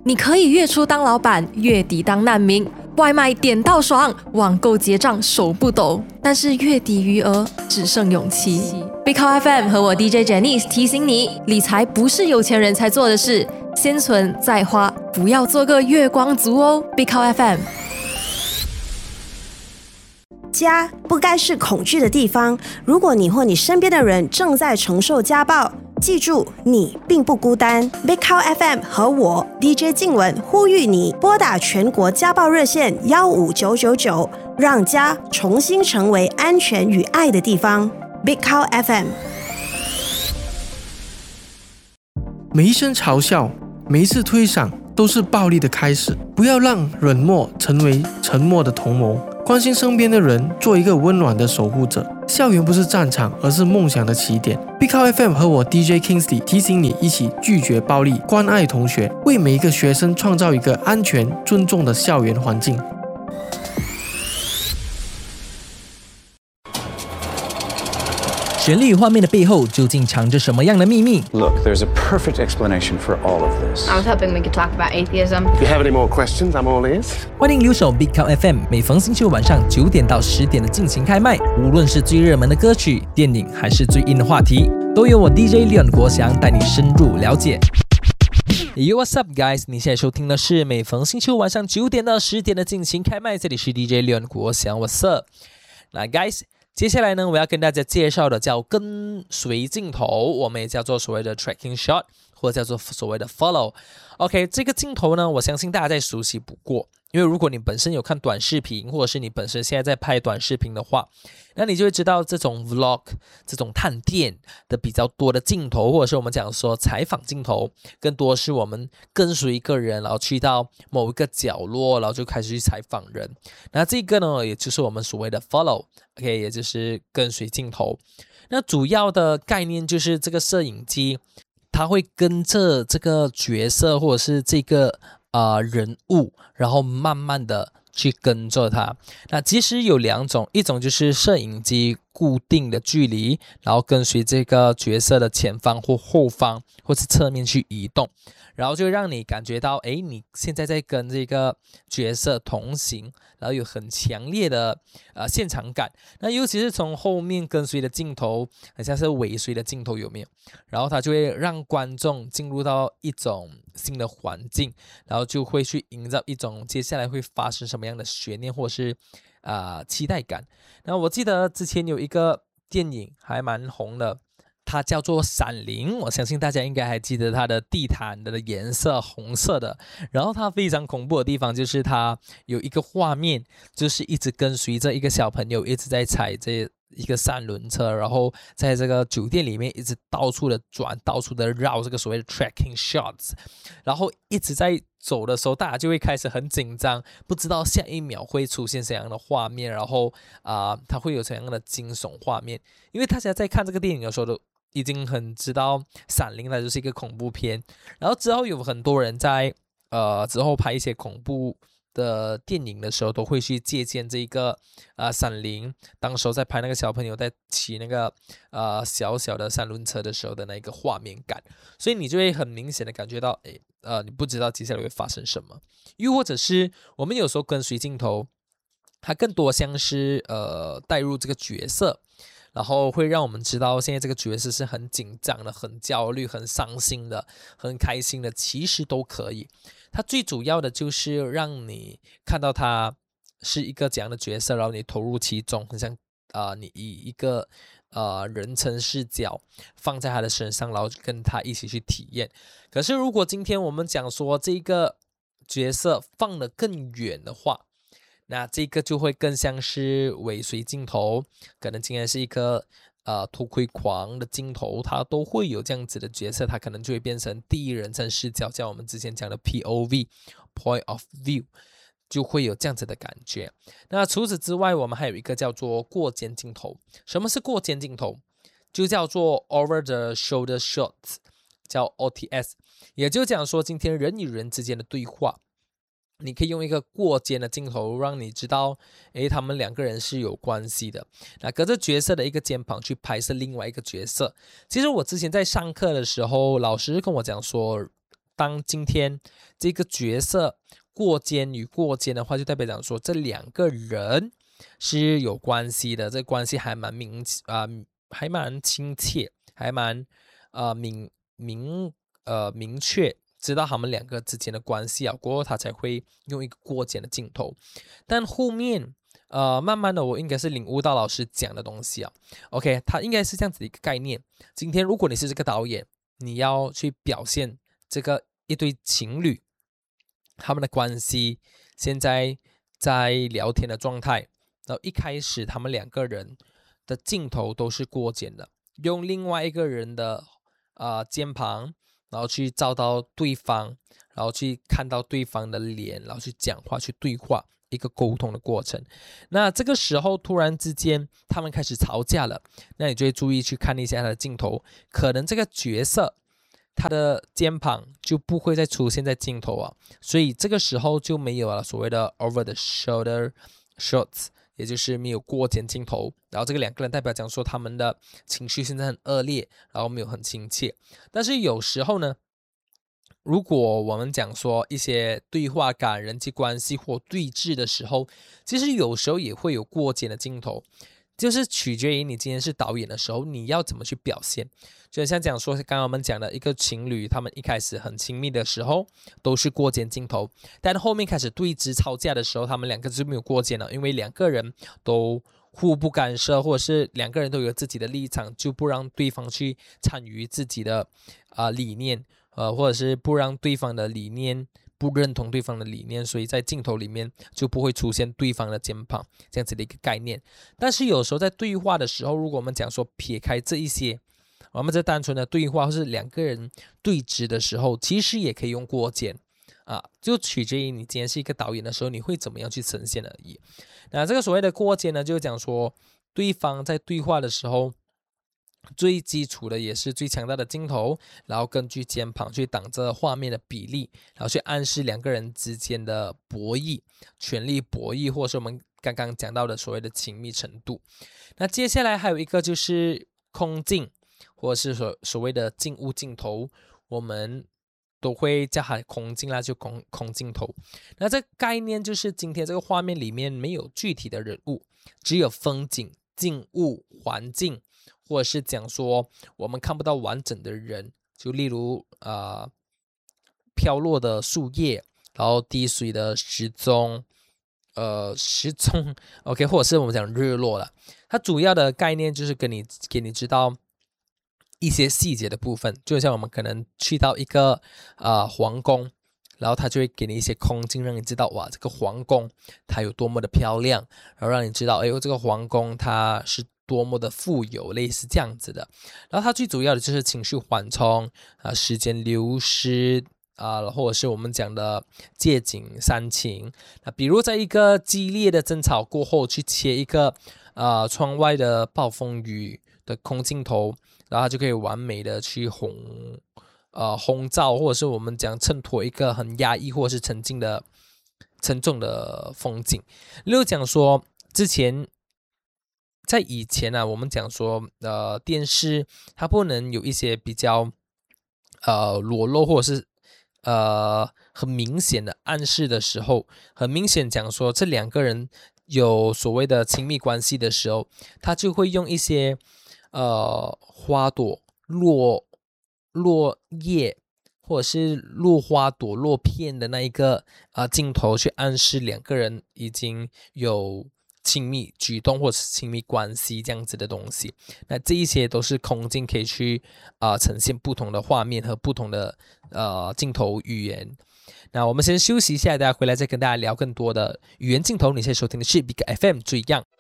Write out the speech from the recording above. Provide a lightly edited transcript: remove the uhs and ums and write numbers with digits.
你可以月初当老板，月底当难民，外卖点到爽，网购结账手不抖，但是月底余额只剩勇气。Big Cow FM 和我 DJ Janice 提醒你，理财不是有钱人才做的事，先存再花，不要做个月光族哦。Big Cow FM。 家不该是恐惧的地方。如果你或你身边的人正在承受家暴，记住，你并不孤单。Big Cow FM 和我 DJ 静文呼吁你拨打全国家暴热线15999，让家重新成为安全与爱的地方。Big Cow FM。 每一声嘲笑，每一次推搡，都是暴力的开始。不要让冷漠成为沉默的同谋。关心身边的人，做一个温暖的守护者。校园不是战场，而是梦想的起点。Big Cow FM 和我 DJ Kingsley 提醒你，一起拒绝暴力，关爱同学，为每一个学生创造一个安全、尊重的校园环境。 旋律与画面的背后究竟藏着什么样的秘密 Look, there's a perfect explanation for all of this. I was hoping we could talk about atheism. If you have any more questions, I'm all ears. 欢迎留守 Big Cow FM， 每逢星期五晚上9点到10点的尽情开麦。无论是最热门的歌曲、电影，还是最硬的话题，都由我 DJ Leon 国祥带你深入了解。Yo, what's up, guys？ 你现在收听的是每逢星期五晚上9点到10点的尽情开麦，这里是 DJ Leon 国祥 ，What's up？ 那 guys。接下来呢，我要跟大家介绍的叫跟随镜头，我们也叫做所谓的 tracking shot， 或者叫做所谓的 follow。OK， 这个镜头呢，我相信大家再熟悉不过，因为如果你本身有看短视频，或者是你本身现在在拍短视频的话，那你就会知道这种 vlog 这种探店的比较多的镜头，或者是我们讲说采访镜头，更多是我们跟随一个人，然后去到某一个角落，然后就开始去采访人。那这个呢，也就是我们所谓的 follow，OK， 也就是跟随镜头。那主要的概念就是这个摄影机，它会跟着这个角色或者是这个人物，然后慢慢的去跟着它。那其实有两种，一种就是摄影机固定的距离，然后跟随这个角色的前方或后方或是侧面去移动，然后就让你感觉到，诶，你现在在跟这个角色同行，然后有很强烈的现场感。那尤其是从后面跟随的镜头，很像是尾随的镜头，有没有？然后它就会让观众进入到一种新的环境，然后就会去营造一种接下来会发生什么样的悬念或是期待感。那我记得之前有一个电影还蛮红的，它叫做《闪灵》，我相信大家应该还记得它的地毯的颜色红色的。然后它非常恐怖的地方就是它有一个画面，就是一直跟随着一个小朋友一直在踩这一个三轮车，然后在这个酒店里面一直到处的转，到处的绕，这个所谓的 tracking shots， 然后一直在走的时候，大家就会开始很紧张，不知道下一秒会出现怎样的画面，然后它会有怎样的惊悚画面。因为大家在看这个电影的时候都已经很知道闪灵它就是一个恐怖片，然后之后有很多人在之后拍一些恐怖的电影的时候，都会去借鉴这个闪灵当时候在拍那个小朋友在骑那个小小的三轮车的时候的那个画面感，所以你就会很明显的感觉到，你不知道接下来会发生什么。又或者是我们有时候跟随镜头，它更多像是带入这个角色，然后会让我们知道现在这个角色是很紧张的、很焦虑、很伤心的、很开心的，其实都可以。它最主要的就是让你看到他是一个怎样的角色，然后你投入其中，很像你以一个人称视角放在他的身上，然后跟他一起去体验。可是如果今天我们讲说这个角色放得更远的话，那这个就会更像是尾随镜头，可能今天是一个偷窥狂的镜头，它都会有这样子的角色，它可能就会变成第一人称视角，像我们之前讲的 POV Point of View， 就会有这样子的感觉。那除此之外，我们还有一个叫做过肩镜头。什么是过肩镜头？就叫做 Over the Shoulder Shots， 叫 OTS， 也就讲说今天人与人之间的对话，你可以用一个过肩的镜头让你知道他们两个人是有关系的，那隔着角色的一个肩膀去拍摄另外一个角色。其实我之前在上课的时候，老师跟我讲说当今天这个角色过肩与过肩的话，就代表讲说这两个人是有关系的，这关系还蛮还蛮亲切，还蛮明确，知道他们两个之间的关系啊，过后他才会用一个过肩的镜头。但后面慢慢的我应该是领悟到老师讲的东西啊。OK， 他应该是这样子的一个概念。今天如果你是这个导演，你要去表现这个一对情侣他们的关系现在在聊天的状态，然后一开始他们两个人的镜头都是过肩的，用另外一个人的肩膀，然后去照到对方，然后去看到对方的脸，然后去讲话，去对话，一个沟通的过程。那这个时候突然之间他们开始吵架了，那你就会注意去看一下他的镜头，可能这个角色他的肩膀就不会再出现在镜头啊，所以这个时候就没有了所谓的 over the shoulder shots， 也就是没有过肩镜头。然后这个两个人代表讲说他们的情绪现在很恶劣，然后没有很亲切。但是有时候呢，如果我们讲说一些对话感、人际关系或对峙的时候，其实有时候也会有过肩的镜头，就是取决于你今天是导演的时候，你要怎么去表现。就像讲说，刚刚我们讲的一个情侣，他们一开始很亲密的时候都是过肩镜头，但后面开始对峙吵架的时候，他们两个就没有过肩了，因为两个人都互不干涉，或者是两个人都有自己的立场，就不让对方去参与自己的理念，或者是不让对方的理念不认同对方的理念，所以在镜头里面就不会出现对方的肩膀这样子的一个概念。但是有时候在对话的时候，如果我们讲说撇开这一些，我们这单纯的对话或是两个人对峙的时候，其实也可以用过肩就取决于你今天是一个导演的时候，你会怎么样去呈现而已。那这个所谓的过肩呢，就是讲说对方在对话的时候，最基础的也是最强大的镜头，然后根据肩膀去挡着画面的比例，然后去暗示两个人之间的博弈、权力博弈，或是我们刚刚讲到的所谓的亲密程度。那接下来还有一个就是空镜，或者是所谓的静物镜头，我们都会叫它空镜啦，就空镜头。那这个概念就是今天这个画面里面没有具体的人物，只有风景、静物、环境，或者是讲说我们看不到完整的人，就例如飘落的树叶，然后滴水的时钟OK， 或者是我们讲日落了。它主要的概念就是给你知道一些细节的部分，就像我们可能去到一个皇宫，然后他就会给你一些空镜，让你知道哇，这个皇宫它有多么的漂亮，然后让你知道这个皇宫它是多么的富有，类似这样子的。然后它最主要的就是情绪缓冲时间流失或者是我们讲的借景煽情。那比如在一个激烈的争吵过后，去切一个窗外的暴风雨的空镜头，然后它就可以完美的去烘照，或者是我们讲衬托一个很压抑或者是沉重的风景。例如讲说在以前我们讲说电视它不能有一些比较裸露或者是很明显的暗示的时候，很明显讲说这两个人有所谓的亲密关系的时候，他就会用一些花朵落叶或者是落花朵落片的那一个镜头，去暗示两个人已经有亲密举动或者是亲密关系这样子的东西。那这一些都是空镜可以去呈现不同的画面和不同的镜头语言。那我们先休息一下，大家回来再跟大家聊更多的语言镜头。你现在收听的是 Big FM 最样。